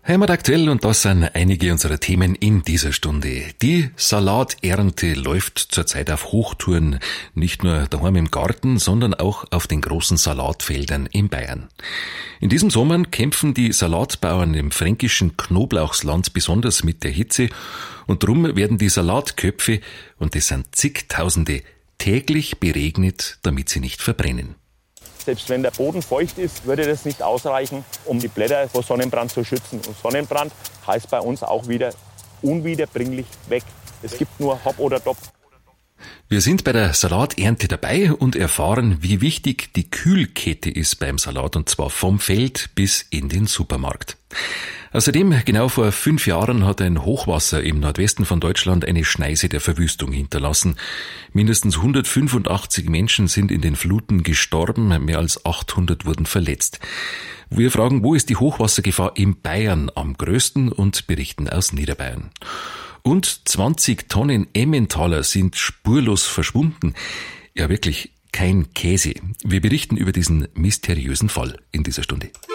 Heimat aktuell, und das sind einige unserer Themen in dieser Stunde. Die Salaternte läuft zurzeit auf Hochtouren, nicht nur daheim im Garten, sondern auch auf den großen Salatfeldern in Bayern. In diesem Sommer kämpfen die Salatbauern im fränkischen Knoblauchsland besonders mit der Hitze, und drum werden die Salatköpfe, und das sind zigtausende, täglich beregnet, damit sie nicht verbrennen. Selbst wenn der Boden feucht ist, würde das nicht ausreichen, um die Blätter vor Sonnenbrand zu schützen. Und Sonnenbrand heißt bei uns auch wieder unwiederbringlich weg. Es gibt nur Hop oder Top. Wir sind bei der Salaternte dabei und erfahren, wie wichtig die Kühlkette ist beim Salat, und zwar vom Feld bis in den Supermarkt. Außerdem, genau vor 5 Jahren hat ein Hochwasser im Nordwesten von Deutschland eine Schneise der Verwüstung hinterlassen. Mindestens 185 Menschen sind in den Fluten gestorben, mehr als 800 wurden verletzt. Wir fragen, wo ist die Hochwassergefahr in Bayern am größten, und berichten aus Niederbayern. Und 20 Tonnen Emmentaler sind spurlos verschwunden. Ja, wirklich kein Käse. Wir berichten über diesen mysteriösen Fall in dieser Stunde.